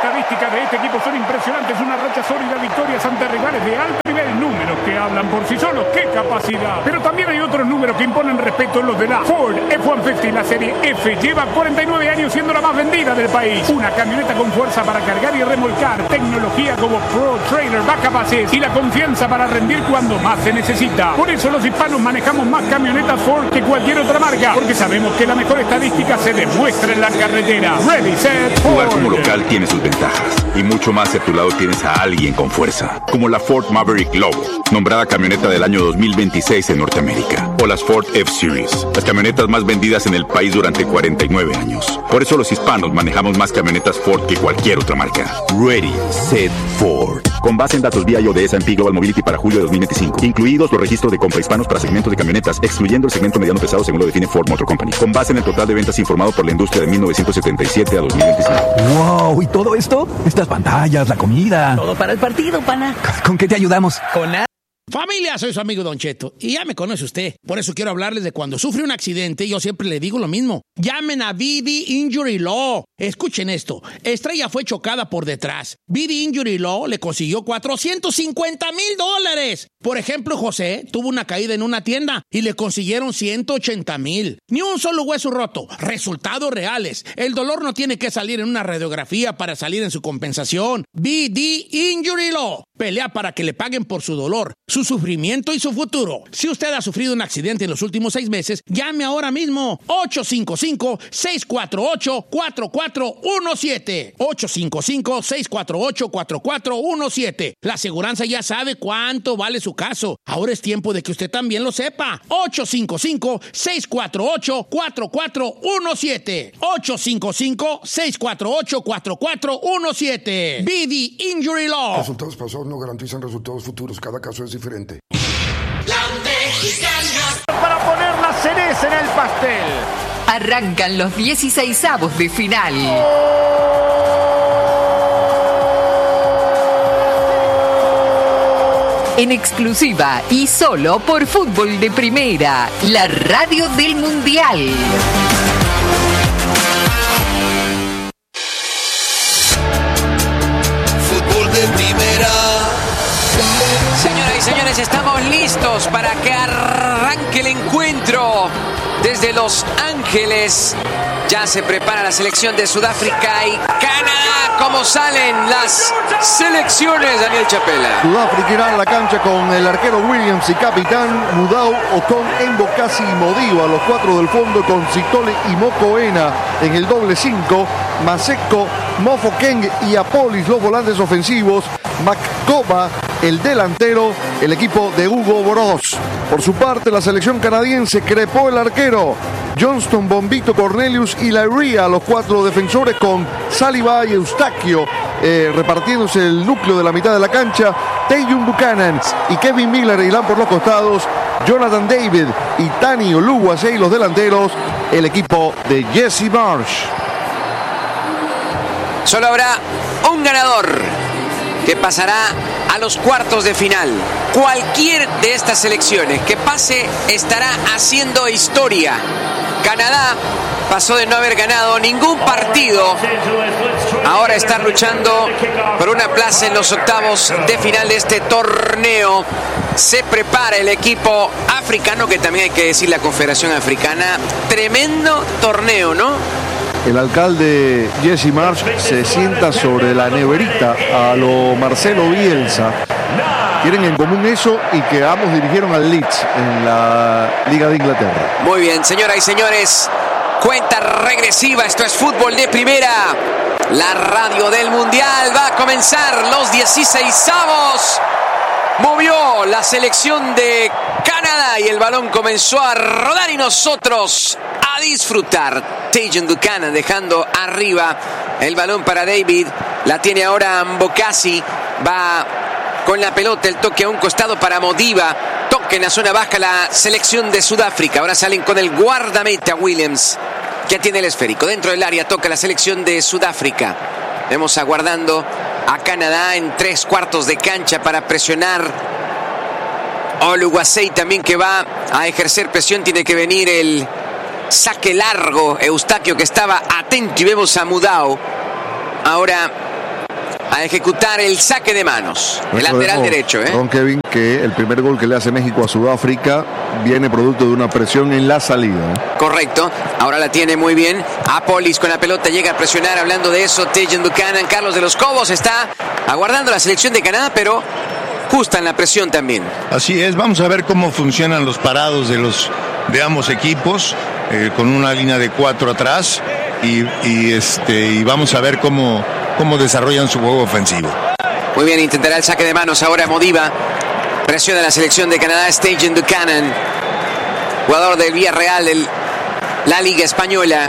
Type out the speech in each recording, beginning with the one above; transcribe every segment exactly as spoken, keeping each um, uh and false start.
estadísticas de este equipo son impresionantes. Una racha sólida, victorias ante rivales de alto nivel. Números que hablan por sí solos. ¡Qué capacidad! Pero también hay otros números que imponen respeto, los de la Ford F ciento cincuenta. La serie F lleva cuarenta y nueve años siendo la más vendida del país. Una camioneta con fuerza para cargar y remolcar. Tecnología como Pro Trailer Backup Assist y la confianza para rendir cuando más se necesita. Por eso los hispanos manejamos más camionetas Ford que cualquier otra marca. Porque sabemos que la mejor estadística se demuestra en la carretera. Ready, set, Ford. Jugar como local tiene sus ventajas. Y mucho más si a tu lado tienes a alguien con fuerza. Como la Ford Maverick Lobo, nombrada camioneta del año dos mil veintiséis en Norteamérica. O las Ford F-Series, las camionetas más vendidas en el país durante cuarenta y nueve años. Por eso los hispanos manejamos más camionetas Ford que cualquier otra marca. Ready, set, Ford. Con base en datos B I O de S and P Global Mobility para julio de dos mil veinticinco. Incluidos los registros de compra hispanos para segmentos de camionetas, excluyendo el segmento mediano pesado según lo define Ford Motor Company. Con base en el total de ventas informado por la industria de mil novecientos setenta y siete a dos mil veinticinco. ¡Wow! ¿Y todo esto? Estas pantallas, la comida. Todo para el partido, pana. ¿Con qué te ayudamos? Con nada. Familia, soy su amigo Don Cheto y ya me conoce usted. Por eso quiero hablarles de cuando sufre un accidente. Yo siempre le digo lo mismo. Llamen a B D Injury Law. Escuchen esto. Estrella fue chocada por detrás. B D Injury Law le consiguió cuatrocientos cincuenta mil dólares. Por ejemplo, José tuvo una caída en una tienda y le consiguieron ciento ochenta mil. Ni un solo hueso roto. Resultados reales. El dolor no tiene que salir en una radiografía para salir en su compensación. B D Injury Law. Pelea para que le paguen por su dolor, su sufrimiento y su futuro. Si usted ha sufrido un accidente en los últimos seis meses, llame ahora mismo. ocho cinco cinco, seis cuatro ocho, cuatro cuatro uno siete. ocho cinco cinco, seis cuatro ocho, cuatro cuatro uno siete. La aseguranza ya sabe cuánto vale su caso. Ahora es tiempo de que usted también lo sepa. ocho cinco cinco, seis cuatro ocho, cuatro cuatro uno siete. ocho cinco cinco, seis cuatro ocho, cuatro cuatro uno siete. B D Injury Law. Resultados pasados no garantizan resultados futuros. Cada caso es diferente. La Mexicana. Para poner la cereza en el pastel. Arrancan los dieciseisavos de final. En exclusiva y solo por Fútbol de Primera, la radio del Mundial. Fútbol de Primera. Señoras y señores, estamos listos para que arranque el encuentro desde Los Ángeles. Ya se prepara la selección de Sudáfrica y Canadá. ¿Cómo salen las selecciones, Daniel Chapela? Sudáfrica irá a la cancha con el arquero Williams y capitán Mudau, Ocon, Embocasi y Modiva. Los cuatro del fondo con Sitole y Mokoena en el doble cinco. Maseko, Mofokeng y Apolis los volantes ofensivos. Makoba el delantero, el equipo de Hugo Broz. Por su parte, la selección canadiense crepó el arquero Johnston, Bombito, Cornelius y Laria, los cuatro defensores con Saliba y Eustaquio, eh, repartiéndose el núcleo de la mitad de la cancha. Taejun Buchanan y Kevin Miller irán por los costados. Jonathan David y Tani Oluwase y los delanteros, el equipo de Jesse Marsh. Solo habrá un ganador que pasará a los cuartos de final. Cualquier de estas selecciones que pase estará haciendo historia. Canadá pasó de no haber ganado ningún partido. Ahora está luchando por una plaza en los octavos de final de este torneo. Se prepara el equipo africano, que también hay que decir la Confederación Africana. Tremendo torneo, ¿no? El alcalde Jesse Marsh se sienta sobre la neverita a lo Marcelo Bielsa. Tienen en común eso y que ambos dirigieron al Leeds en la Liga de Inglaterra. Muy bien, señoras y señores, cuenta regresiva. Esto es Fútbol de Primera. La radio del Mundial. Va a comenzar los dieciseisavos. Movió la selección de Canadá y el balón comenzó a rodar y nosotros a disfrutar. Taejun Buchanan dejando arriba el balón para David. La tiene ahora Mbokasi. Va con la pelota, el toque a un costado para Modiva. Toque en la zona baja la selección de Sudáfrica. Ahora salen con el guardameta Williams. Ya tiene el esférico. Dentro del área toca la selección de Sudáfrica. Vemos aguardando a Canadá en tres cuartos de cancha para presionar. Oluwase también, que va a ejercer presión. Tiene que venir el saque largo. Eustaquio, que estaba atento, y vemos a Mudau. Ahora a ejecutar el saque de manos. El lateral derecho, ¿eh? Ron Kevin, que el primer gol que le hace México a Sudáfrica viene producto de una presión en la salida, ¿eh? Correcto. Ahora la tiene muy bien. Apolis con la pelota llega a presionar. Hablando de eso, Tejan Buchanan, Carlos de los Cobos está aguardando la selección de Canadá, pero justa en la presión también. Así es. Vamos a ver cómo funcionan los parados de los de ambos equipos, eh, con una línea de cuatro atrás, y, y este y vamos a ver cómo, cómo desarrollan su juego ofensivo. Muy bien, intentará el saque de manos ahora Modiva. Presiona la selección de Canadá, Tejan Buchanan, jugador del Villarreal de la Liga Española.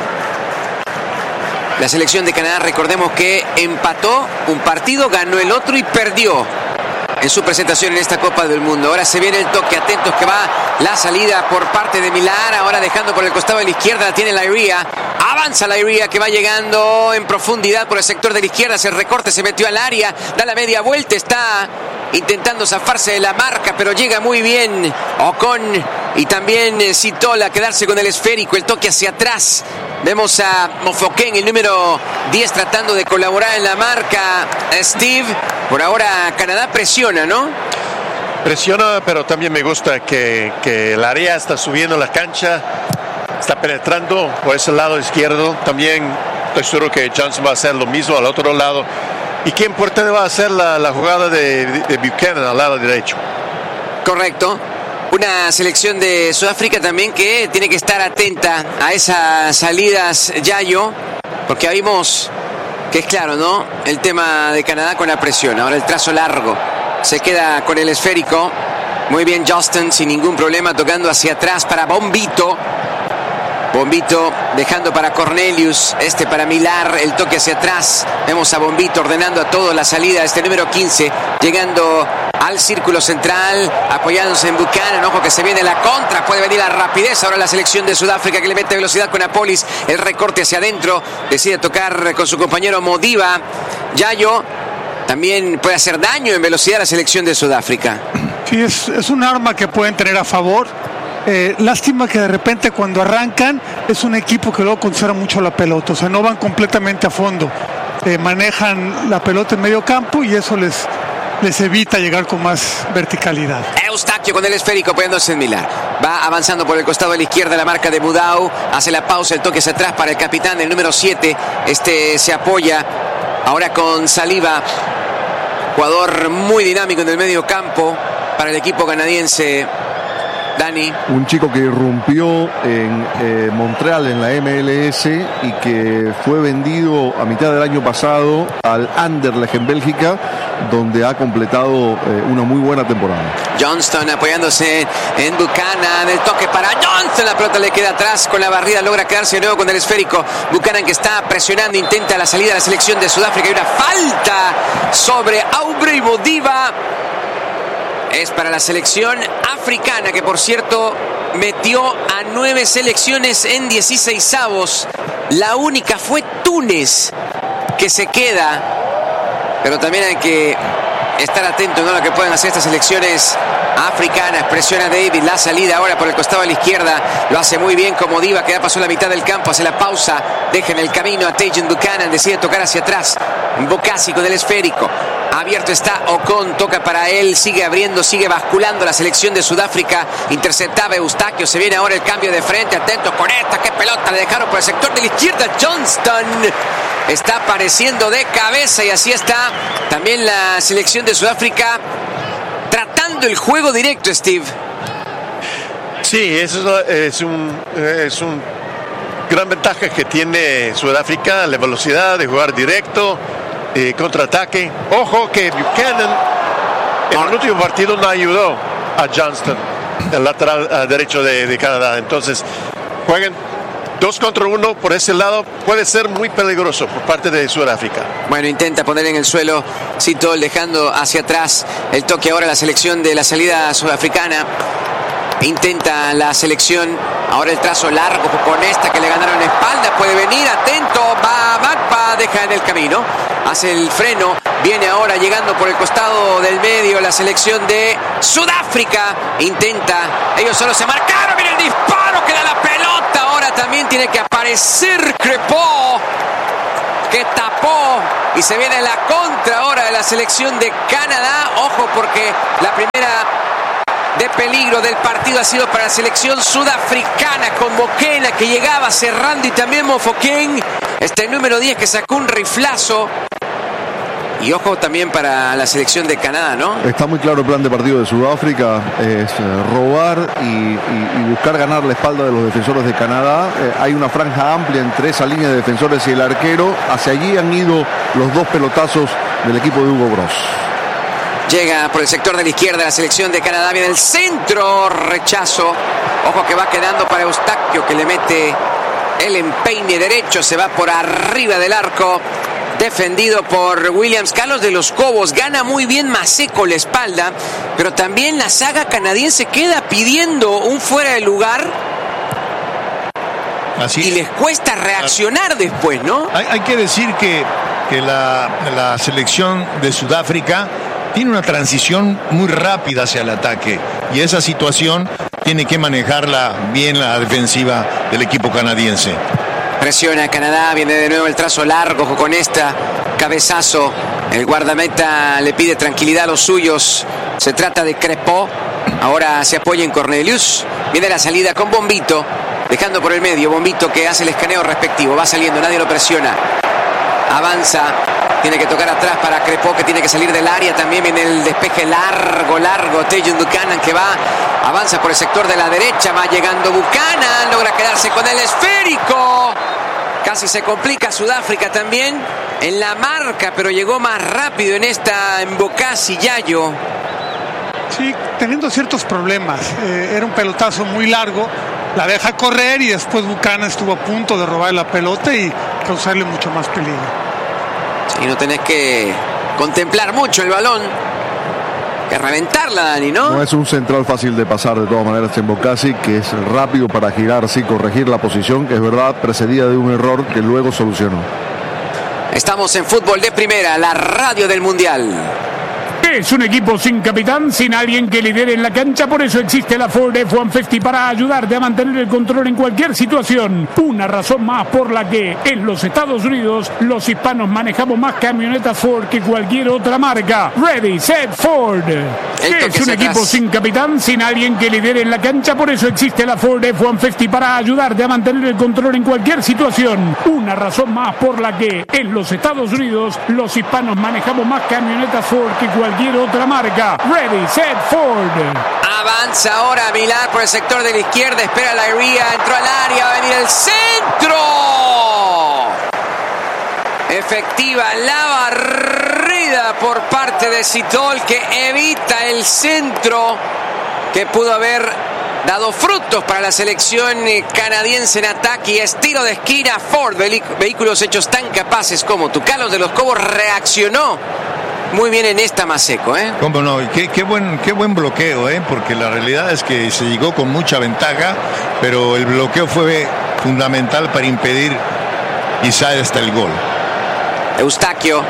La selección de Canadá, recordemos que empató un partido, ganó el otro y perdió en su presentación en esta Copa del Mundo. Ahora se viene el toque, atentos que va la salida por parte de Millar, ahora dejando por el costado de la izquierda, la tiene Leiria, avanza Leiria que va llegando en profundidad por el sector de la izquierda, se recorte, se metió al área, da la media vuelta, está intentando zafarse de la marca, pero llega muy bien Ocon y también eh, Citola a quedarse con el esférico, el toque hacia atrás. Vemos a Mofoken, el número diez, tratando de colaborar en la marca. Steve, por ahora Canadá presiona, ¿no? Presiona, pero también me gusta que, que el área está subiendo la cancha, está penetrando por ese lado izquierdo. También estoy seguro que Johnson va a hacer lo mismo al otro lado. Y qué importante va a ser la, la jugada de, de Buchanan al lado derecho. Correcto. Una selección de Sudáfrica también que tiene que estar atenta a esas salidas, Yayo, porque vimos que es claro, ¿no? El tema de Canadá con la presión. Ahora el trazo largo. Se queda con el esférico. Muy bien Justin, sin ningún problema, tocando hacia atrás para Bombito. Bombito dejando para Cornelius, este para Millar, el toque hacia atrás. Vemos a Bombito ordenando a todos la salida, este número quince, llegando al círculo central, apoyándose en Buchanan. Ojo que se viene la contra, puede venir la rapidez. Ahora la selección de Sudáfrica que le mete velocidad con Apolis, el recorte hacia adentro, decide tocar con su compañero Modiva. Yayo también puede hacer daño en velocidad a la selección de Sudáfrica. Sí, es, es un arma que pueden tener a favor. Eh, lástima que de repente cuando arrancan es un equipo que luego considera mucho la pelota, o sea, no van completamente a fondo, eh, manejan la pelota en medio campo y eso les, les evita llegar con más verticalidad. Eustaquio con el esférico apoyándose en Millar, va avanzando por el costado de la izquierda la marca de Mudau, hace la pausa, el toque hacia atrás para el capitán del número siete, este se apoya ahora con Saliba, jugador muy dinámico en el medio campo para el equipo canadiense. Dani. Un chico que irrumpió en eh, Montreal en la M L S y que fue vendido a mitad del año pasado al Anderlecht en Bélgica, donde ha completado eh, una muy buena temporada. Johnston apoyándose en Buchanan, el toque para Johnston, la pelota le queda atrás con la barrida, logra quedarse de nuevo con el esférico. Buchanan que está presionando, intenta la salida de la selección de Sudáfrica, hay una falta sobre Aubrey Modiva. Es para la selección africana, que por cierto metió a nueve selecciones en dieciseisavos. La única fue Túnez, que se queda. Pero también hay que estar atento, ¿no?, a lo que pueden hacer estas selecciones africanas. Presiona David, la salida ahora por el costado de la izquierda. Lo hace muy bien como Diva, que ya pasó la mitad del campo. Hace la pausa, deja en el camino a Tejan Buchanan. Decide tocar hacia atrás. Bocasi con el esférico. Abierto está Ocon, toca para él, sigue abriendo, sigue basculando la selección de Sudáfrica. Interceptaba Eustaquio, se viene ahora el cambio de frente. Atentos con esta, qué pelota, le dejaron por el sector de la izquierda. Johnston está apareciendo de cabeza y así está también la selección de Sudáfrica tratando el juego directo, Steve. Sí, eso es un, es un gran ventaja que tiene Sudáfrica, la velocidad de jugar directo. Eh, contraataque. Ojo que Buchanan en el último partido no ayudó a Johnston, el lateral uh, derecho de, de Canadá. Entonces jueguen dos contra uno por ese lado, puede ser muy peligroso por parte de Sudáfrica. Bueno, intenta poner en el suelo Citol, dejando hacia atrás el toque ahora la selección de la salida sudafricana. Intenta la selección, ahora el trazo largo con esta que le ganaron la espalda, puede venir, atento, va Magpa, deja en el camino, hace el freno, viene ahora llegando por el costado del medio la selección de Sudáfrica, intenta, ellos solo se marcaron, mira el disparo que da la pelota, ahora también tiene que aparecer Crepó, que tapó Y se viene la contra ahora de la selección de Canadá. Ojo, porque la primera de peligro del partido ha sido para la selección sudafricana, con Mokoena que llegaba cerrando y también Mofokeng, este número diez que sacó un riflazo. Y ojo también para la selección de Canadá, ¿no? Está muy claro el plan de partido de Sudáfrica, es eh, robar y, y, y buscar ganar la espalda de los defensores de Canadá. Eh, hay una franja amplia entre esa línea de defensores y el arquero. Hacia allí han ido los dos pelotazos del equipo de Hugo Broos. Llega por el sector de la izquierda la selección de Canadá, viene el centro, rechazo. Ojo que va quedando para Eustaquio, que le mete el empeine derecho, se va por arriba del arco. Defendido por Williams. Carlos de los Cobos gana muy bien Maseko la espalda, pero también la saga canadiense queda pidiendo un fuera de lugar. Así y les cuesta reaccionar después, ¿no? Hay, hay que decir que, que la, la selección de Sudáfrica tiene una transición muy rápida hacia el ataque, y esa situación tiene que manejarla bien la defensiva del equipo canadiense. Presiona Canadá, viene de nuevo el trazo largo con esta cabezazo. El guardameta le pide tranquilidad a los suyos. Se trata de Crepó. Ahora se apoya en Cornelius. Viene la salida con Bombito, dejando por el medio. Bombito que hace el escaneo respectivo. Va saliendo, nadie lo presiona. Avanza. Tiene que tocar atrás para Crepó, que tiene que salir del área. También viene el despeje largo, largo. Tajon Buchanan que va, avanza por el sector de la derecha. Va llegando Buchanan, logra quedarse con el esférico. Casi se complica Sudáfrica también en la marca, pero llegó más rápido en esta Mbokasi Yayo. Sí, teniendo ciertos problemas. Eh, era un pelotazo muy largo. La deja correr y después Buchanan estuvo a punto de robar la pelota y causarle mucho más peligro. Y no tenés que contemplar mucho el balón, que reventarla, Dani, ¿no? No es un central fácil de pasar de todas maneras en Mbokasi, que es rápido para girar, sí, corregir la posición, que es verdad, precedida de un error que luego solucionó. Estamos en Fútbol de Primera, la radio del Mundial. Es un equipo sin capitán, sin alguien que lidere en la cancha, por eso existe la Ford F ciento cincuenta para ayudarte a mantener el control en cualquier situación. Una razón más por la que en los Estados Unidos los hispanos manejamos más camionetas Ford que cualquier otra marca. Ready, set, Ford. Es un equipo atrás. Sin capitán, sin alguien que lidere en la cancha, por eso existe la Ford F ciento cincuenta para ayudarte a mantener el control en cualquier situación. Una razón más por la que en los Estados Unidos los hispanos manejamos más camionetas Ford que cualquier otra marca. Ready, set, Ford. Avanza ahora Milán por el sector de la izquierda, espera la Iría, entró al área, va a venir el centro. Efectiva la barrida por parte de Sitol, que evita el centro que pudo haber dado frutos para la selección canadiense en ataque. Y es tiro de esquina. Ford, vehículos hechos tan capaces como tú. Carlos de los Cobos reaccionó muy bien en esta Maseko, ¿eh? Cómo no, qué, qué buen, qué buen bloqueo, ¿eh? Porque la realidad es que se llegó con mucha ventaja, pero el bloqueo fue fundamental para impedir quizá hasta el gol. Eustaquio.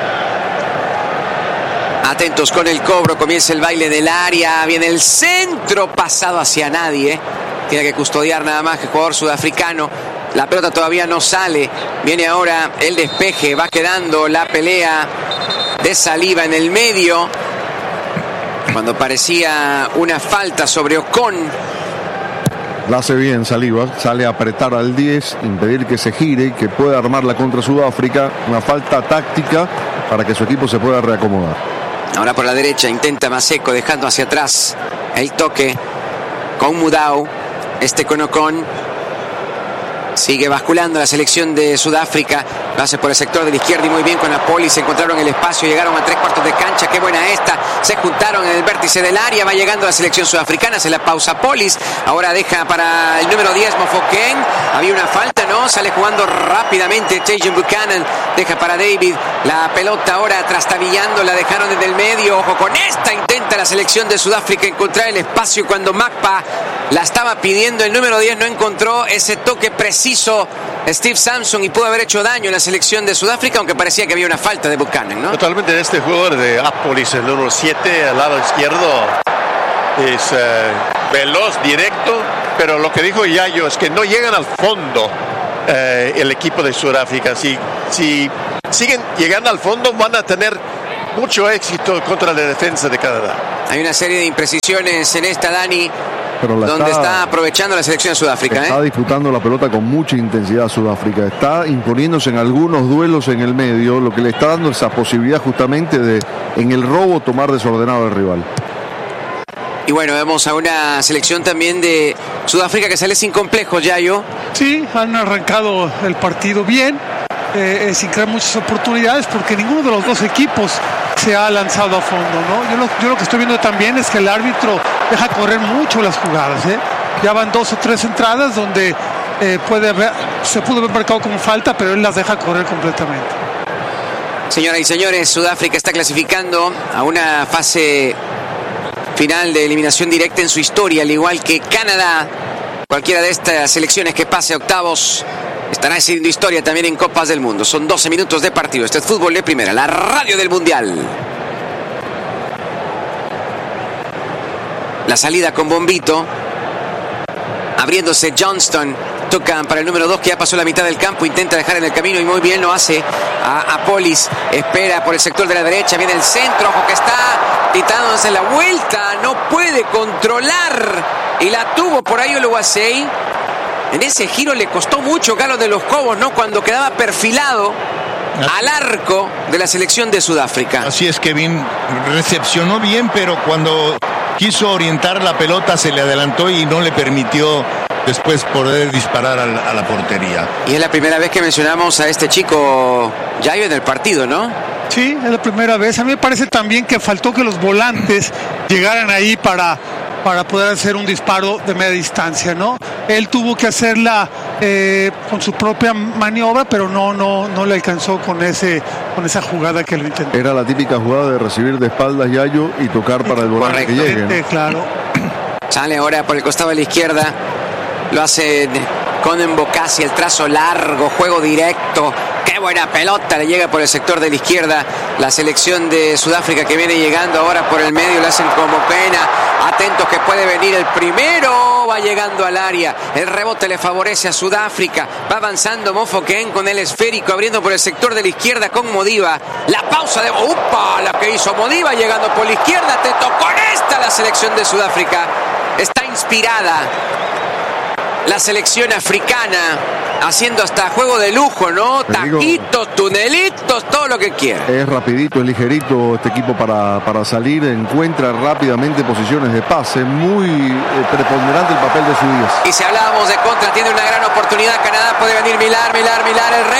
Atentos con el cobro, comienza el baile del área, viene el centro pasado hacia nadie. Tiene que custodiar nada más que el jugador sudafricano. La pelota todavía no sale. Viene ahora el despeje, va quedando la pelea de Saliba en el medio, cuando parecía una falta sobre Ocon. La hace bien Saliba, sale a apretar al diez, impedir que se gire, que pueda armarla contra Sudáfrica. Una falta táctica para que su equipo se pueda reacomodar. Ahora por la derecha intenta Maseko, dejando hacia atrás el toque con Mudau. Este con Ocon. Sigue basculando la selección de Sudáfrica. Lo hace por el sector de la izquierda y muy bien con la Poli. Se encontraron el espacio, llegaron a tres cuartos de cancha. Qué buena esta. Se juntaron en el vértice del área. Va llegando la selección sudafricana. Se la pausa Polis. Ahora deja para el número diez, Mofokeng. Había una falta, ¿no? Sale jugando rápidamente Tajon Buchanan. Deja para David. La pelota ahora trastabillando. La dejaron desde el medio. Ojo con esta. Intenta la selección de Sudáfrica encontrar el espacio cuando Macpa la estaba pidiendo. El número diez no encontró ese toque preciso Steve Sampson y pudo haber hecho daño en la selección de Sudáfrica, aunque parecía que había una falta de Buchanan, ¿no? Totalmente. Este jugador de Apolis, el número siete, al lado izquierdo, es eh, veloz, directo, pero lo que dijo Yayo es que no llegan al fondo eh, el equipo de Sudáfrica. Si, si siguen llegando al fondo, van a tener mucho éxito contra la defensa de Canadá. Hay una serie de imprecisiones en esta, Dani, donde está, está aprovechando la selección de Sudáfrica. Está ¿eh? disfrutando la pelota con mucha intensidad Sudáfrica. Está imponiéndose en algunos duelos en el medio, lo que le está dando esa posibilidad justamente de, en el robo, tomar desordenado al rival. Y bueno, vemos a una selección también de Sudáfrica que sale sin complejos, Yayo. Sí, han arrancado el partido bien, eh, eh, sin crear muchas oportunidades, porque ninguno de los dos equipos se ha lanzado a fondo, ¿no? Yo lo, yo lo que estoy viendo también es que el árbitro deja correr mucho las jugadas, ¿eh? Ya van dos o tres entradas donde eh, puede haber, se pudo haber marcado como falta, pero él las deja correr completamente. Señoras y señores, Sudáfrica está clasificando a una fase final de eliminación directa en su historia, al igual que Canadá. Cualquiera de estas selecciones que pase a octavos estará haciendo historia también en Copas del Mundo. Son doce minutos de partido. Este es Fútbol de Primera, la radio del Mundial. La salida con bombito. Abriéndose Johnston. Tocan para el número dos, que ya pasó la mitad del campo. Intenta dejar en el camino y muy bien lo hace a, a Polis. Espera por el sector de la derecha. Viene el centro. Ojo que está quitándose la vuelta. No puede controlar. Y la tuvo por ahí Oluwasei. En ese giro le costó mucho Galo de los Cobos, ¿no? Cuando quedaba perfilado al arco de la selección de Sudáfrica. Así es, Kevin. Recepcionó bien, pero cuando quiso orientar la pelota se le adelantó y no le permitió después poder disparar a la, a la portería. Y es la primera vez que mencionamos a este chico Yayo en el partido, ¿no? Sí, es la primera vez. A mí me parece también que faltó que los volantes llegaran ahí para... para poder hacer un disparo de media distancia, ¿no? Él tuvo que hacerla eh, con su propia maniobra, pero no, no, no le alcanzó con ese, con esa jugada que lo intentó. Era la típica jugada de recibir de espaldas Yayo y tocar para el volante que llegue, ¿no? Claro. Sale ahora por el costado de la izquierda. Lo hace con Mbokasi, el trazo largo, juego directo. Qué buena pelota le llega por el sector de la izquierda. La selección de Sudáfrica que viene llegando ahora por el medio. Le hacen como pena. Atentos que puede venir el primero. Va llegando al área. El rebote le favorece a Sudáfrica. Va avanzando Mofoken con el esférico. Abriendo por el sector de la izquierda con Modiba. La pausa de... ¡Upa! La que hizo Modiba llegando por la izquierda. Atento con esta la selección de Sudáfrica. Está inspirada la selección africana, haciendo hasta juego de lujo, ¿no? Taquitos, tunelitos, todo lo que quiera. Es rapidito, es ligerito este equipo para, para salir, encuentra rápidamente posiciones de pase, muy eh, preponderante el papel de su diez. Y si hablábamos de contra, tiene una gran oportunidad Canadá, puede venir Milar, Milar, Milar, el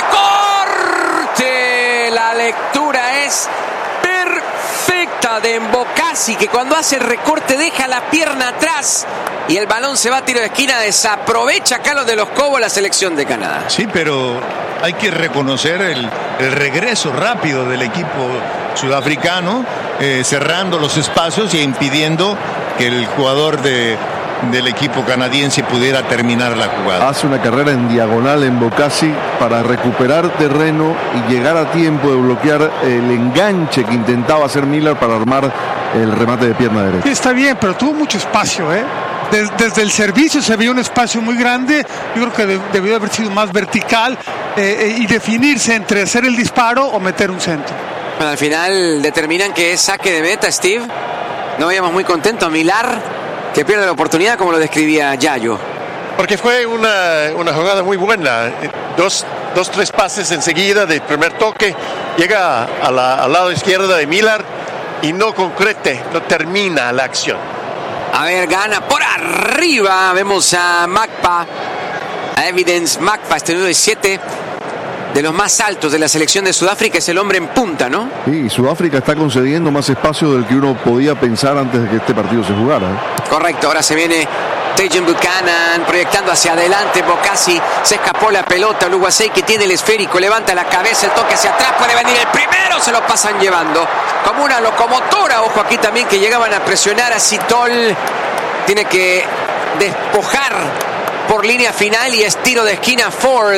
recorte. La lectura es perfecta de Mbokasi, que cuando hace el recorte deja la pierna atrás y el balón se va a tiro de esquina. Desaprovecha Carlos de los Cobos la selección de Canadá. Sí, pero hay que reconocer el, el regreso rápido del equipo sudafricano, eh, cerrando los espacios e impidiendo que el jugador de, del equipo canadiense pudiera terminar la jugada. Hace una carrera en diagonal en Mbokasi para recuperar terreno y llegar a tiempo de bloquear el enganche que intentaba hacer Miller para armar el remate de pierna derecha. Sí, está bien, pero tuvo mucho espacio, ¿eh? Desde, desde el servicio se veía un espacio muy grande. Yo creo que de, debió haber sido más vertical eh, y definirse entre hacer el disparo o meter un centro. Bueno, al final determinan que es saque de meta, Steve. No veíamos muy contento a Milar, que pierde la oportunidad, como lo describía Yayo. Porque fue una, una jugada muy buena. Dos, dos, tres pases enseguida del primer toque. Llega a la, al lado izquierdo de Milar y no concrete, no termina la acción. A ver, gana por arriba. Vemos a Macpa, a Evidence Macpa, este número siete de los más altos de la selección de Sudáfrica. Es el hombre en punta, ¿no? Sí, Sudáfrica está concediendo más espacio del que uno podía pensar antes de que este partido se jugara, ¿eh? Correcto, ahora se viene Tejan Buchanan proyectando hacia adelante. Mbokasi, se escapó la pelota. Oluwasei, que tiene el esférico, levanta la cabeza, el toque hacia atrás, puede venir el primero, se lo pasan llevando como una locomotora. Ojo aquí también que llegaban a presionar a Sitol. Tiene que despojar por línea final y es tiro de esquina Ford.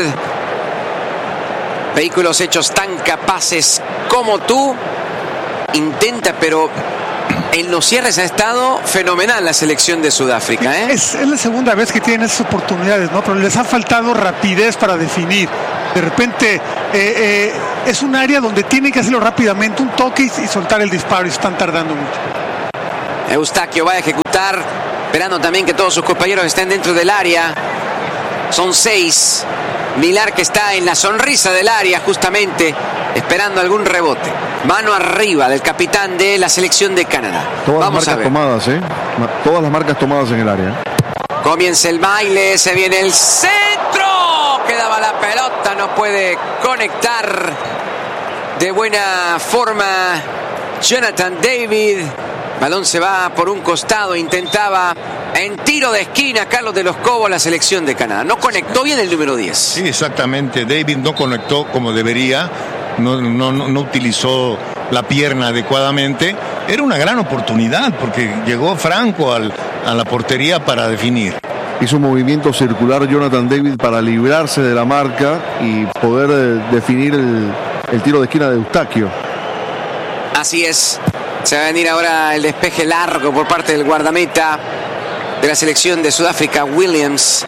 Vehículos hechos tan capaces como tú. Intenta, pero en los cierres ha estado fenomenal la selección de Sudáfrica, ¿eh? Es, es la segunda vez que tienen esas oportunidades, ¿no? Pero les ha faltado rapidez para definir. De repente eh, eh, es un área donde tienen que hacerlo rápidamente, un toque y, y soltar el disparo, y se están tardando mucho. Eustáquio va a ejecutar, esperando también que todos sus compañeros estén dentro del área. Son seis. Millar, que está en la sonrisa del área, justamente esperando algún rebote. Mano arriba del capitán de la selección de Canadá. Todas Vamos las marcas tomadas, ¿eh? Todas las marcas tomadas en el área. Comienza el baile, se viene el centro. Quedaba la pelota, no puede conectar de buena forma Jonathan David. Balón se va por un costado, intentaba en tiro de esquina Carlos de los Cobos la selección de Canadá. No conectó bien el número diez. Sí, exactamente. David no conectó como debería, no, no, no, no utilizó la pierna adecuadamente. Era una gran oportunidad porque llegó franco al, a la portería para definir. Hizo un movimiento circular Jonathan David para librarse de la marca y poder eh, definir el, el tiro de esquina de Eustáquio. Así es. Se va a venir ahora el despeje largo por parte del guardameta de la selección de Sudáfrica, Williams.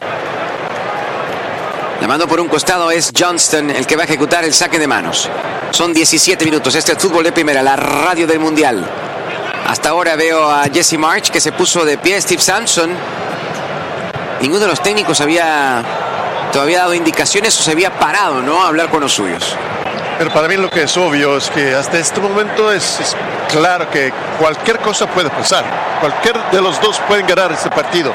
La mano por un costado es Johnston, el que va a ejecutar el saque de manos. Son diecisiete minutos. Este es Fútbol de Primera, la radio del Mundial. Hasta ahora veo a Jesse March, que se puso de pie. Steve Sampson. Ninguno de los técnicos había todavía dado indicaciones o se había parado, ¿no?, a hablar con los suyos. Pero para mí lo que es obvio es que hasta este momento es, es claro que cualquier cosa puede pasar. Cualquier de los dos pueden ganar este partido.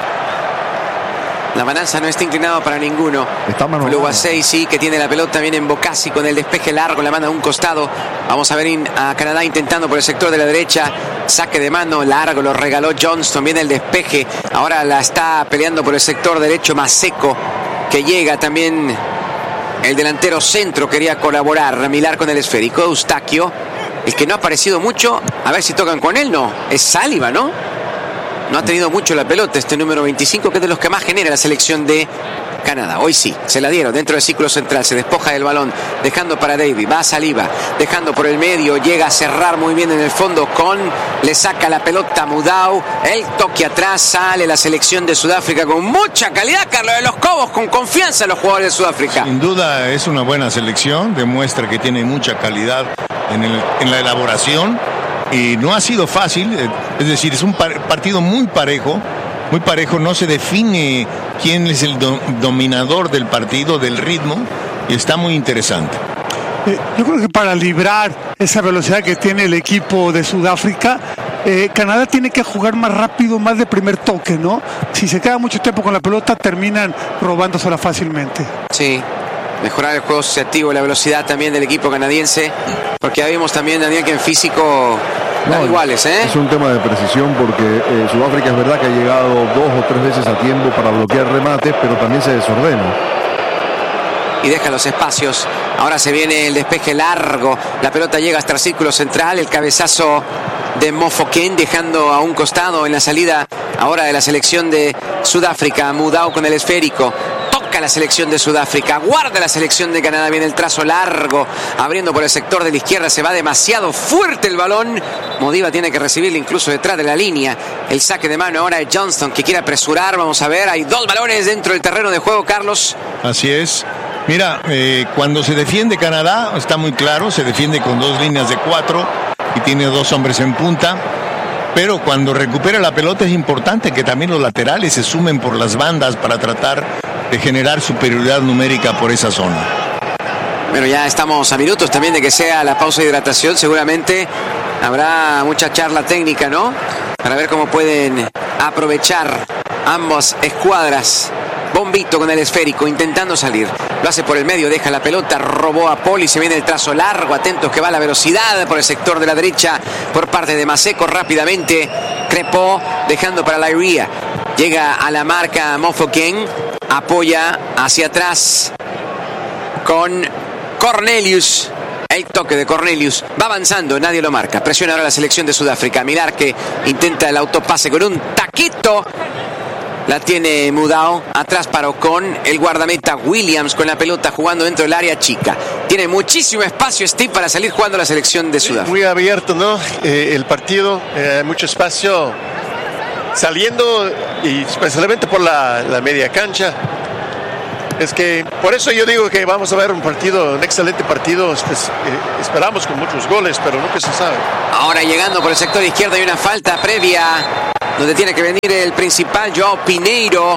La balanza no está inclinada para ninguno. Oluwaseyi sí que tiene la pelota, viene en Bocasi con el despeje largo, la manda a un costado. Vamos a ver in, a Canadá intentando por el sector de la derecha. Saque de mano largo, lo regaló Johnston, viene el despeje. Ahora la está peleando por el sector derecho Maseko, que llega también. El delantero centro quería colaborar. Millar con el esférico. Eustáquio, el que no ha aparecido mucho. A ver si tocan con él. No, es Saliba, ¿no? No ha tenido mucho la pelota este número veinticinco, que es de los que más genera la selección de Canadá. Hoy sí, se la dieron dentro del círculo central. Se despoja del balón, dejando para David. Va a Saliba, dejando por el medio. Llega a cerrar muy bien en el fondo con... Le saca la pelota a Mudau. El toque atrás. Sale la selección de Sudáfrica con mucha calidad. Carlos de los Cobos, con confianza los jugadores de Sudáfrica. Sin duda es una buena selección. Demuestra que tiene mucha calidad en, el, en la elaboración. Y no ha sido fácil. Es decir, es un par- partido muy parejo. Muy parejo, no se define quién es el do- dominador del partido, del ritmo, y está muy interesante. Eh, yo creo que para librar esa velocidad que tiene el equipo de Sudáfrica, eh, Canadá tiene que jugar más rápido, más de primer toque, ¿no? Si se queda mucho tiempo con la pelota, terminan robándosela fácilmente. Sí, mejorar el juego asociativo, la velocidad también del equipo canadiense, porque ya vimos también, Daniel, que en físico... No, iguales, ¿eh? Es un tema de precisión porque eh, Sudáfrica es verdad que ha llegado dos o tres veces a tiempo para bloquear remates, pero también se desordena. Y deja los espacios. Ahora se viene el despeje largo. La pelota llega hasta el círculo central. El cabezazo de Mofokeng, dejando a un costado en la salida ahora de la selección de Sudáfrica. Mudau con el esférico. La selección de Sudáfrica, guarda la selección de Canadá, viene el trazo largo, abriendo por el sector de la izquierda, se va demasiado fuerte el balón. Modiva tiene que recibirlo incluso detrás de la línea. El saque de mano ahora de Johnston, que quiere apresurar. Vamos a ver, hay dos balones dentro del terreno de juego, Carlos. Así es. Mira, eh, cuando se defiende Canadá, está muy claro, se defiende con dos líneas de cuatro y tiene dos hombres en punta. Pero cuando recupera la pelota es importante que también los laterales se sumen por las bandas para tratar de generar superioridad numérica por esa zona. Bueno, ya estamos a minutos también de que sea la pausa de hidratación. Seguramente habrá mucha charla técnica, ¿no? Para ver cómo pueden aprovechar ambas escuadras. Bombito con el esférico, intentando salir. Lo hace por el medio, deja la pelota, robó a Poli, se viene el trazo largo, atentos que va la velocidad por el sector de la derecha por parte de Maseko rápidamente. Crepó, dejando para la Iría. Llega a la marca Mofokeng, apoya hacia atrás con Cornelius. El toque de Cornelius va avanzando, nadie lo marca. Presiona ahora la selección de Sudáfrica. Millar, que intenta el autopase con un taquito. La tiene Mudau, atrás para Ocon, el guardameta Williams con la pelota jugando dentro del área chica. Tiene muchísimo espacio Steve para salir jugando la selección de Sudáfrica. Muy abierto, ¿no? Eh, el partido, eh, mucho espacio saliendo y especialmente por la, la media cancha. Es que por eso yo digo que vamos a ver un partido, un excelente partido. Pues, eh, esperamos con muchos goles, pero nunca se sabe. Ahora llegando por el sector izquierdo hay una falta previa donde tiene que venir el principal, Joao Pineiro,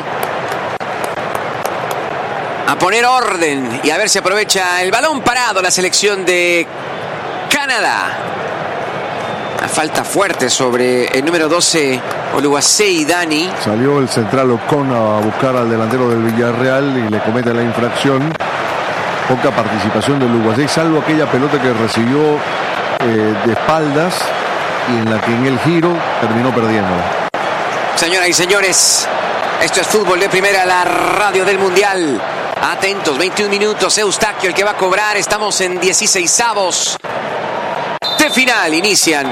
a poner orden y a ver si aprovecha el balón parado la selección de Canadá. Una falta fuerte sobre el número doce, Oluwasei Dani. Salió el central Ocon a buscar al delantero del Villarreal y le comete la infracción. Poca participación de Oluwasei, salvo aquella pelota que recibió eh, de espaldas y en la que en el giro terminó perdiéndola. Señoras y señores, esto es Fútbol de Primera, la radio del Mundial. Atentos, veintiún minutos, Eustaquio el que va a cobrar. Estamos en dieciseisavos de final. Inician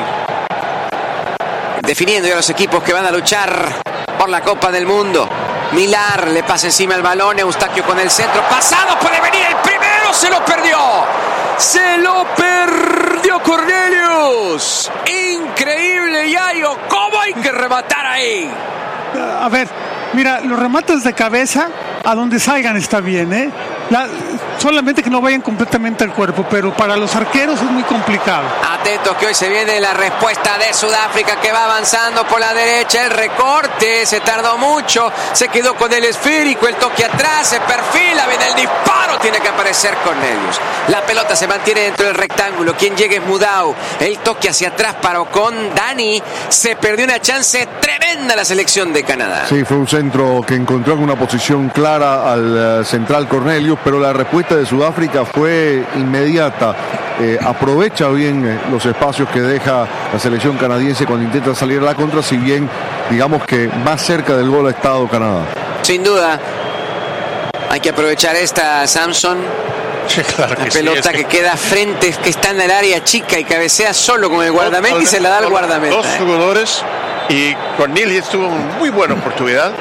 definiendo ya los equipos que van a luchar por la Copa del Mundo. Millar le pasa encima el balón, Eustaquio con el centro, pasado, puede venir el primero, se lo perdió. Se lo perdió Cornelius. Increíble, Yayo, ¿cómo hay que rematar ahí? A ver, mira, los remates de cabeza, a donde salgan está bien, ¿eh? La, solamente que no vayan completamente al cuerpo, pero para los arqueros es muy complicado. Atentos que hoy se viene la respuesta de Sudáfrica, que va avanzando por la derecha, el recorte, se tardó mucho, se quedó con el esférico, el toque atrás, se perfila, viene el disparo, tiene que aparecer Cornelius. La pelota se mantiene dentro del rectángulo, quien llegue es Mudau, el toque hacia atrás para Ocon, Dani, se perdió una chance tremenda la selección de Canadá. Sí, fue un centro que encontró en una posición clara al uh, central Cornelius, pero la respuesta de Sudáfrica fue inmediata. Eh, aprovecha bien eh, los espacios que deja la selección canadiense cuando intenta salir a la contra, si bien digamos que más cerca del gol ha estado Canadá. Sin duda, hay que aprovechar esta, Samson. Sí, claro que la pelota sí, que... que queda frente, que está en el área chica y cabecea solo con el guardameta y se la da al guardameta. Dos jugadores y Cornelius tuvo una muy buena oportunidad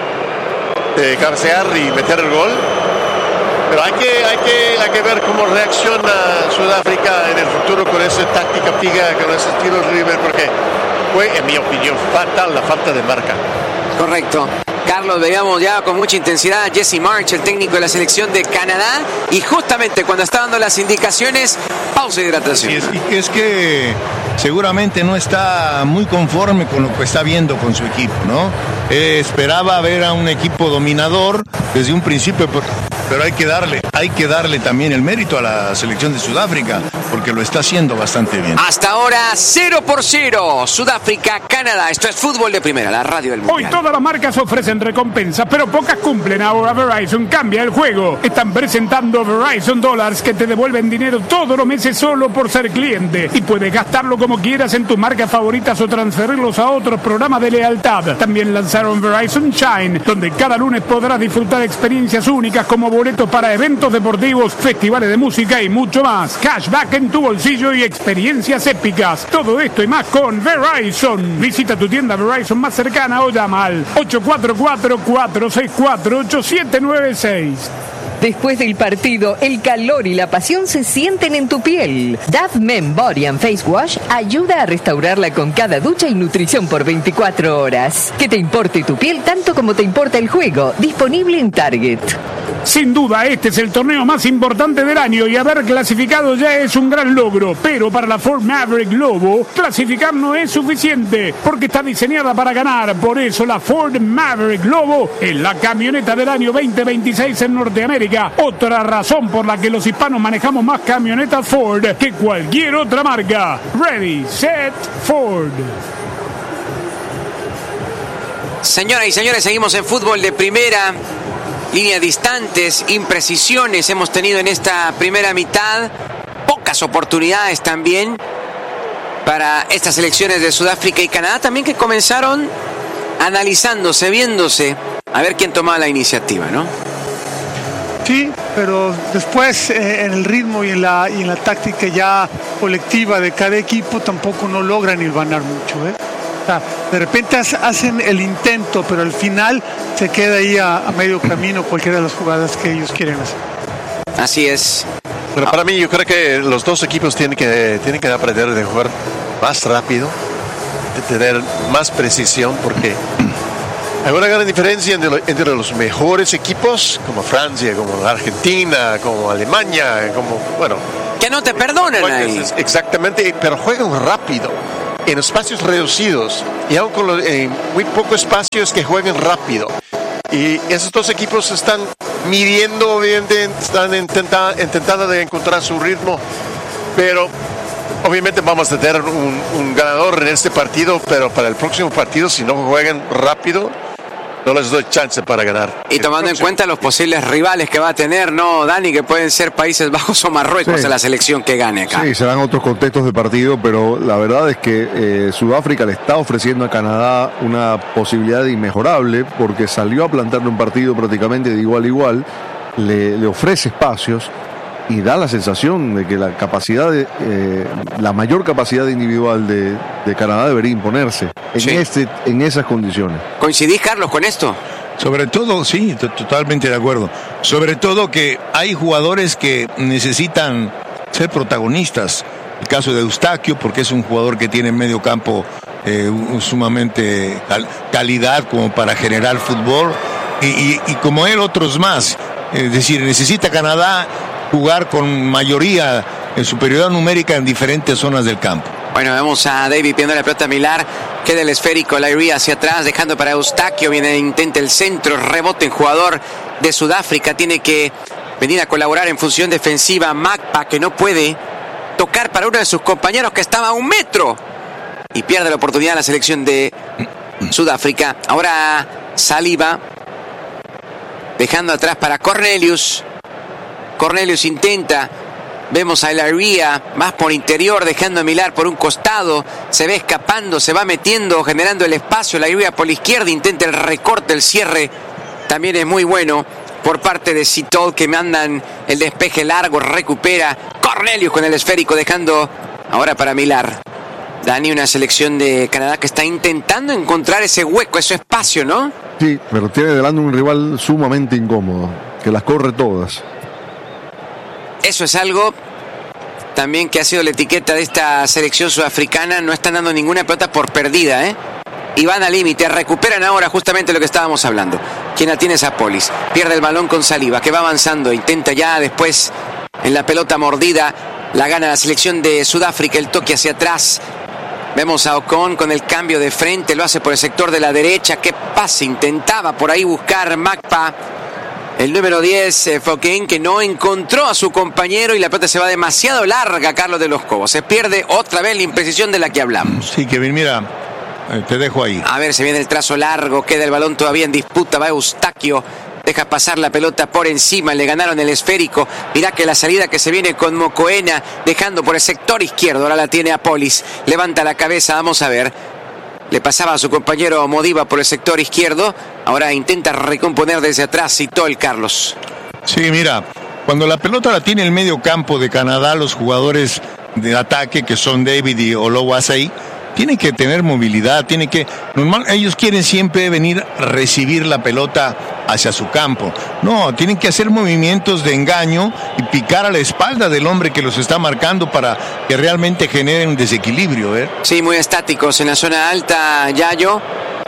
de cabecear y meter el gol. Pero hay que, hay que, hay que ver cómo reacciona Sudáfrica en el futuro con esa táctica fija, con ese tiro River, porque fue, en mi opinión, fatal la falta de marca. Correcto. Carlos, veíamos ya con mucha intensidad a Jesse March, el técnico de la selección de Canadá, y justamente cuando está dando las indicaciones, pausa y hidratación. Sí, es, es que seguramente no está muy conforme con lo que está viendo con su equipo, ¿no? Eh, esperaba ver a un equipo dominador desde un principio, pero, pero hay que darle, hay que darle también el mérito a la selección de Sudáfrica, porque lo está haciendo bastante bien. Hasta ahora, cero por cero, Sudáfrica, Canadá. Esto es Fútbol de Primera, la radio del Mundial. Hoy todas las marcas ofrecen recompensas, pero pocas cumplen. Ahora Verizon cambia el juego. Están presentando Verizon Dollars, que te devuelven dinero todos los meses solo por ser cliente. Y puedes gastarlo como quieras en tus marcas favoritas o transferirlos a otros programas de lealtad. También lanzaron Verizon Shine, donde cada lunes podrás disfrutar experiencias únicas como boletos para eventos deportivos, festivales de música y mucho más. Cashback en tu bolsillo y experiencias épicas. Todo esto y más con Verizon. Visita tu tienda Verizon más cercana o llama al ocho cuatro cuatro, cuatro seis cuatro, ocho siete nueve seis. Después del partido, el calor y la pasión se sienten en tu piel. Dove Men Body and Face Wash ayuda a restaurarla con cada ducha y nutrición por veinticuatro horas. Que te importe tu piel tanto como te importa el juego. Disponible en Target. Sin duda, este es el torneo más importante del año y haber clasificado ya es un gran logro. Pero para la Ford Maverick Lobo, clasificar no es suficiente porque está diseñada para ganar. Por eso la Ford Maverick Lobo es la camioneta del año veinte veintiséis en Norteamérica. Otra razón por la que los hispanos manejamos más camionetas Ford que cualquier otra marca. Ready, set, Ford. Señoras y señores, seguimos en Fútbol de Primera. Líneas distantes, imprecisiones hemos tenido en esta primera mitad. Pocas oportunidades también para estas selecciones de Sudáfrica y Canadá, también que comenzaron analizándose, viéndose, a ver quién tomaba la iniciativa, ¿no? Sí, pero después eh, en el ritmo y en la y en la táctica ya colectiva de cada equipo tampoco no logran hilvanar mucho, ¿eh? De repente hacen el intento, pero al final se queda ahí a, a medio camino cualquiera de las jugadas que ellos quieren hacer. Así es. Pero para mí yo creo que los dos equipos tienen que, tienen que aprender de jugar más rápido, de tener más precisión, porque Hay una gran diferencia entre, lo, entre los mejores equipos, como Francia, como Argentina, como Alemania, como, bueno... Que no te perdonan ahí. Exactamente, pero juegan rápido, en espacios reducidos, y aún con los, en muy pocos espacios que jueguen rápido. Y esos dos equipos están midiendo, obviamente, están intentando, intentando de encontrar su ritmo, pero obviamente vamos a tener un, un ganador en este partido, pero para el próximo partido, si no juegan rápido, no les doy chance para ganar. Y tomando en cuenta los posibles rivales que va a tener, ¿no, Dani? Que pueden ser Países Bajos o Marruecos sí. en la selección que gane acá. Sí, serán otros contextos de partido, pero la verdad es que eh, Sudáfrica le está ofreciendo a Canadá una posibilidad inmejorable porque salió a plantarle un partido prácticamente de igual a igual, le, le ofrece espacios y da la sensación de que la capacidad, de, eh, la mayor capacidad individual de, de Canadá debería imponerse en, sí. este, en esas condiciones. ¿Coincidís, Carlos, con esto? Sobre todo, sí, t- totalmente de acuerdo. Sobre todo que hay jugadores que necesitan ser protagonistas. El caso de Eustaquio, porque es un jugador que tiene en medio campo eh, sumamente cal- calidad como para generar fútbol. Y, y, y como él, otros más. Es decir, necesita Canadá jugar con mayoría en superioridad numérica en diferentes zonas del campo. Bueno, vemos a David pidiendo la pelota a Millar. Queda el esférico, Lairia hacia atrás, dejando para Eustaquio. Viene, intenta el centro, rebote en jugador de Sudáfrica. Tiene que venir a colaborar en función defensiva. Macpa, que no puede tocar para uno de sus compañeros que estaba a un metro. Y pierde la oportunidad la selección de Sudáfrica. Ahora Saliba, dejando atrás para Cornelius. Cornelius intenta, vemos a Lairia más por interior, dejando a Millar por un costado, se ve escapando, se va metiendo, generando el espacio. Lairia por la izquierda, intenta el recorte, el cierre, también es muy bueno por parte de Sitol, que mandan el despeje largo, recupera Cornelius con el esférico, dejando ahora para Millar. Dani, una selección de Canadá que está intentando encontrar ese hueco, ese espacio, ¿no? Sí, pero tiene delante un rival sumamente incómodo, que las corre todas. Eso es algo también que ha sido la etiqueta de esta selección sudafricana. No están dando ninguna pelota por perdida, ¿eh? Y van al límite, recuperan ahora justamente lo que estábamos hablando. Quien la tiene es Apolis. Pierde el balón con Saliba, que va avanzando. Intenta ya después en la pelota mordida. La gana la selección de Sudáfrica. El toque hacia atrás. Vemos a Ocon con el cambio de frente. Lo hace por el sector de la derecha. Qué pase. Intentaba por ahí buscar Macpa. El número diez, eh, Foquén, que no encontró a su compañero y la pelota se va demasiado larga, Carlos de los Cobos. Se pierde otra vez la imprecisión de la que hablamos. Sí, Kevin, mira, eh, te dejo ahí. A ver, se viene el trazo largo, queda el balón todavía en disputa, va Eustaquio, deja pasar la pelota por encima, le ganaron el esférico. Mirá que la salida que se viene con Mokoena, dejando por el sector izquierdo, ahora la tiene Apolis. Levanta la cabeza, vamos a ver. Le pasaba a su compañero Modiba por el sector izquierdo. Ahora intenta recomponer desde atrás. Citó el Carlos. Sí, mira, cuando la pelota la tiene el medio campo de Canadá, los jugadores de ataque, que son David y Olowasai, tienen que tener movilidad, tienen que... Normal, ellos quieren siempre venir a recibir la pelota hacia su campo. No, tienen que hacer movimientos de engaño y picar a la espalda del hombre que los está marcando para que realmente generen un desequilibrio, ¿eh? Sí, muy estáticos en la zona alta, Yayo.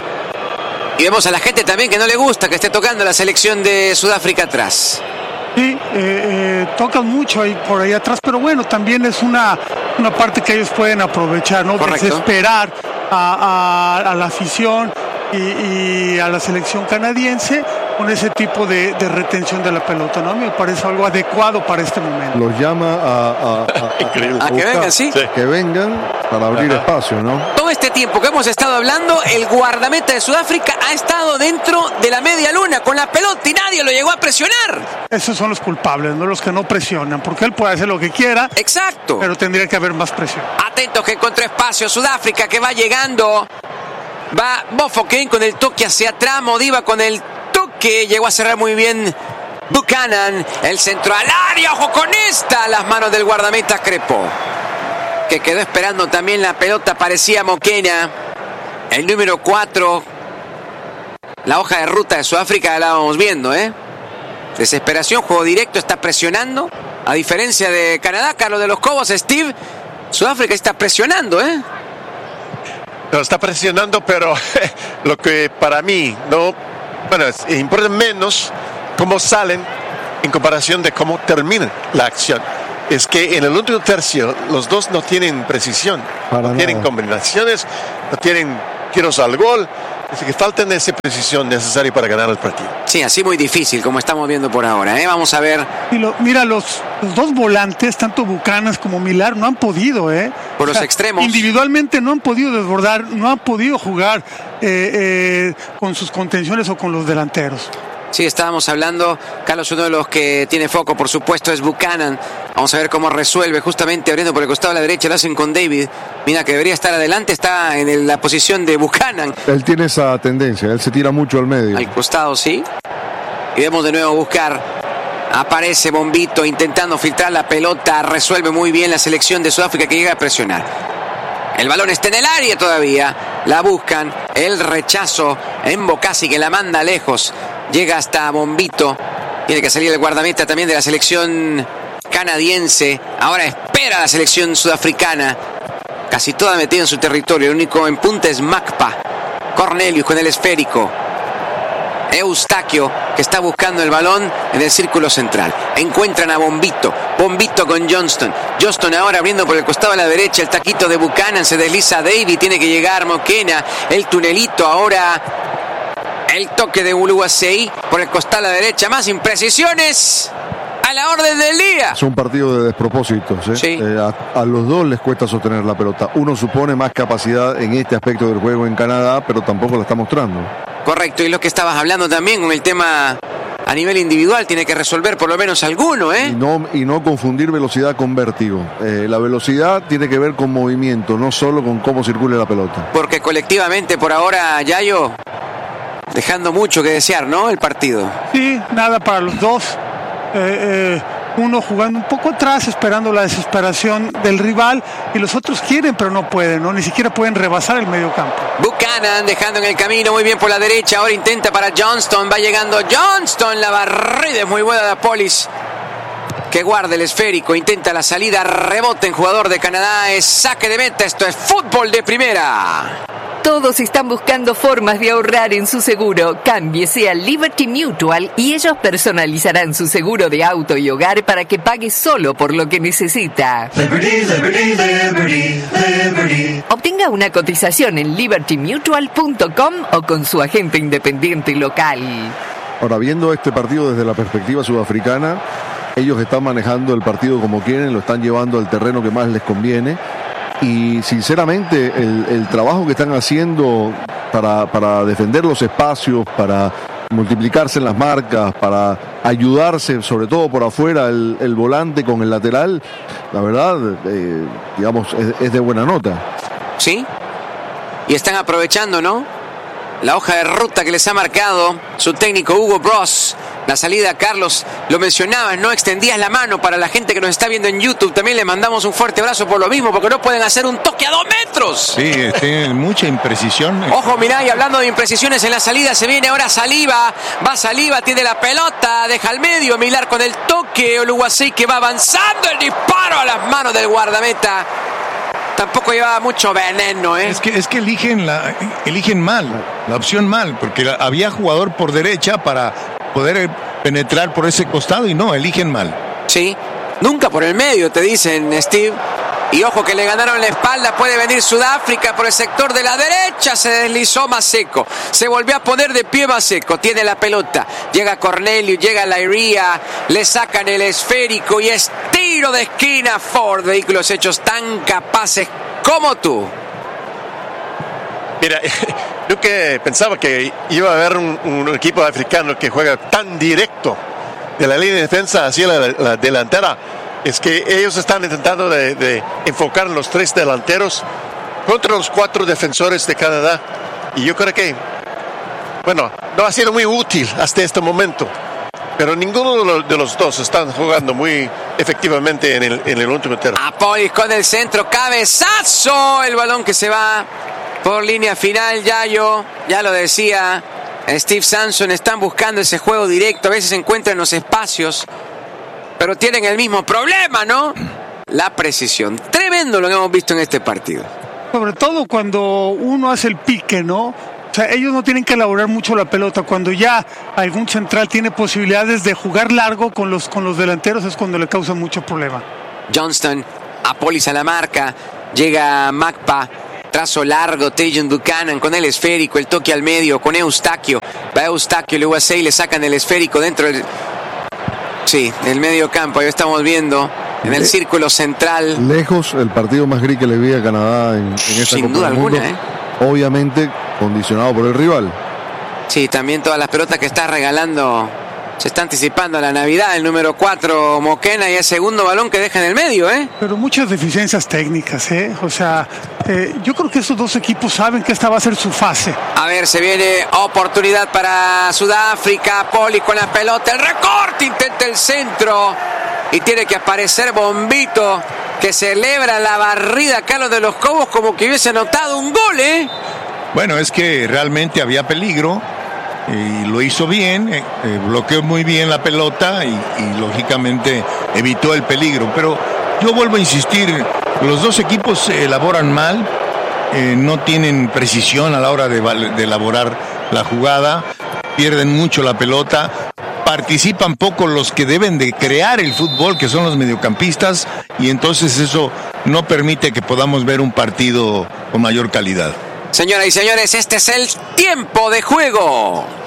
Y vemos a la gente también que no le gusta que esté tocando la selección de Sudáfrica atrás. Sí, eh, eh, tocan mucho ahí por ahí atrás, pero bueno, también es una, una parte que ellos pueden aprovechar, ¿no? Correcto. Desesperar a, a, a la afición y, y a la selección canadiense con ese tipo de, de retención de la pelota, ¿no? Me parece algo adecuado para este momento. Los llama a, a, a, Increíble. A que vengan, sí. que vengan para abrir Ajá. espacio, ¿no? Todo este tiempo que hemos estado hablando, el guardameta de Sudáfrica ha estado dentro de la media luna con la pelota y nadie lo llegó a presionar. Esos son los culpables, no los que no presionan, porque él puede hacer lo que quiera. Exacto. Pero tendría que haber más presión. Atentos que encontró espacio Sudáfrica, que va llegando. Va Bofokeng con el toque hacia atrás, Modiba con el toque, llegó a cerrar muy bien Buchanan, el centro al área, ojo con esta, las manos del guardameta Crepo, que quedó esperando también la pelota, parecía Mokoena, el número cuatro, la hoja de ruta de Sudáfrica la vamos viendo, ¿eh? Desesperación, juego directo, está presionando, a diferencia de Canadá, Carlos de los Cobos, Steve, Sudáfrica está presionando, ¿eh? Lo está presionando, pero lo que para mí no, bueno, es, importa menos cómo salen en comparación de cómo termina la acción. Es que en el último tercio los dos no tienen precisión, Para no nada. tienen combinaciones, no tienen tiros al gol. Así que faltan esa precisión necesaria para ganar el partido. Sí, así muy difícil, como estamos viendo por ahora, ¿eh? Vamos a ver. Y lo, mira, los, los dos volantes, tanto Buchanan como Millar, no han podido, ¿eh? Por los extremos. Individualmente no han podido desbordar, no han podido jugar eh, eh, con sus contenciones o con los delanteros. Sí, estábamos hablando, Carlos, uno de los que tiene foco, por supuesto, es Buchanan. Vamos a ver cómo resuelve, justamente abriendo por el costado de la derecha, lo hacen con David. Mira, que debería estar adelante, está en el- la posición de Buchanan. Él tiene esa tendencia, él se tira mucho al medio. Al costado, sí. Y vemos de nuevo buscar. Aparece Bombito intentando filtrar la pelota. Resuelve muy bien la selección de Sudáfrica, que llega a presionar. El balón está en el área todavía. La buscan. El rechazo en Bocasi, que la manda lejos. Llega hasta Bombito. Tiene que salir el guardameta también de la selección canadiense. Ahora espera la selección sudafricana. Casi toda metida en su territorio. El único en punta es Macpa. Cornelius con el esférico. Eustaquio, que está buscando el balón en el círculo central. Encuentran a Bombito. Bombito con Johnston. Johnston ahora abriendo por el costado a la derecha. El taquito de Buchanan. Se desliza David. Tiene que llegar Moquena. El tunelito ahora. El toque de Uluwasei por el costado a la derecha. Más imprecisiones. A la orden del día. Es un partido de despropósitos. ¿eh? Sí. Eh, a, a los dos les cuesta sostener la pelota. Uno supone más capacidad en este aspecto del juego en Canadá, pero tampoco la está mostrando. Correcto. Y lo que estabas hablando también con el tema a nivel individual. Tiene que resolver por lo menos alguno, ¿eh? Y no, y no confundir velocidad con vértigo. Eh, la velocidad tiene que ver con movimiento, no solo con cómo circula la pelota. Porque colectivamente por ahora, Yayo, dejando mucho que desear, ¿no? El partido. Sí, nada para los dos. Eh, eh, uno jugando un poco atrás, esperando la desesperación del rival, y los otros quieren, pero no pueden, ¿no? Ni siquiera pueden rebasar el medio campo. Buchanan dejando en el camino muy bien por la derecha. Ahora intenta para Johnston. Va llegando Johnston. La barrida es muy buena de Polis, que guarda el esférico. Intenta la salida. Rebote en jugador de Canadá. Es saque de meta. Esto es fútbol de primera. Todos están buscando formas de ahorrar en su seguro. Cámbiese a Liberty Mutual y ellos personalizarán su seguro de auto y hogar para que pague solo por lo que necesita. Liberty, liberty, liberty, liberty. Obtenga una cotización en liberty mutual punto com o con su agente independiente local. Ahora, viendo este partido desde la perspectiva sudafricana, ellos están manejando el partido como quieren, lo están llevando al terreno que más les conviene. Y sinceramente el, el trabajo que están haciendo para, para defender los espacios, para multiplicarse en las marcas, para ayudarse sobre todo por afuera el, el volante con el lateral, la verdad, eh, digamos, es, es de buena nota. Sí. Y están aprovechando, ¿no? La hoja de ruta que les ha marcado su técnico Hugo Bross. La salida, Carlos, lo mencionabas, no extendías la mano para la gente que nos está viendo en YouTube. También le mandamos un fuerte abrazo por lo mismo, porque no pueden hacer un toque a dos metros. Sí, tiene mucha imprecisión. Ojo, mirá, y hablando de imprecisiones en la salida, se viene ahora Saliba. Va Saliba, tiene la pelota, deja al medio, Millar con el toque. Oluwasei que va avanzando, el disparo a las manos del guardameta. Tampoco llevaba mucho veneno, ¿eh? Es que, es que eligen, la, eligen mal, la opción mal, porque la, había jugador por derecha para poder penetrar por ese costado y no, eligen mal. Sí, nunca por el medio, te dicen, Steve. Y ojo que le ganaron la espalda, puede venir Sudáfrica por el sector de la derecha, se deslizó Maseko, se volvió a poner de pie Maseko, tiene la pelota, llega Cornelius, llega Lairia, le sacan el esférico y es tiro de esquina. Ford, vehículos hechos tan capaces como tú. Mira, yo que pensaba que iba a haber un, un equipo africano que juega tan directo de la línea de defensa hacia la, la delantera. Es que ellos están intentando de, de enfocar los tres delanteros contra los cuatro defensores de Canadá. Y yo creo que, bueno, no ha sido muy útil hasta este momento. Pero ninguno de los dos están jugando muy efectivamente en el, en el último tercio. Apolis con el centro, cabezazo. El balón que se va por línea final, Yayo. Ya lo decía Steve Sampson, están buscando ese juego directo. A veces se encuentran en los espacios, pero tienen el mismo problema, ¿no? La precisión. Tremendo lo que hemos visto en este partido. Sobre todo cuando uno hace el pique, ¿no? O sea, ellos no tienen que elaborar mucho la pelota. Cuando ya algún central tiene posibilidades de jugar largo con los, con los delanteros es cuando le causa mucho problema. Johnston, Apolis a la marca, llega Macpa, trazo largo, Tejan Buchanan con el esférico, el toque al medio con Eustaquio, va Eustaquio, luego a seis le sacan el esférico dentro del... Sí, del medio campo, ahí estamos viendo, en el círculo central. Lejos, el partido más gris que le vi a Canadá en, en esta Sin Copa duda del alguna, Mundo, ¿eh? obviamente condicionado por el rival. Sí, también todas las pelotas que está regalando, se está anticipando a la Navidad. El número cuatro, Moquena, y el segundo balón que deja en el medio, ¿eh? Pero muchas deficiencias técnicas, ¿eh? O sea, eh, yo creo que estos dos equipos saben que esta va a ser su fase. A ver, se viene oportunidad para Sudáfrica. Poli con la pelota, el recorte, intenta el centro y tiene que aparecer Bombito, que celebra la barrida Carlos de los Cobos como que hubiese anotado un gol, ¿eh? Bueno, es que realmente había peligro y lo hizo bien, eh, eh, bloqueó muy bien la pelota y, y lógicamente evitó el peligro. Pero yo vuelvo a insistir, los dos equipos se elaboran mal, eh, no tienen precisión a la hora de, de elaborar la jugada, pierden mucho la pelota, participan poco los que deben de crear el fútbol, que son los mediocampistas, y entonces eso no permite que podamos ver un partido con mayor calidad. Señoras y señores, este es el tiempo de juego.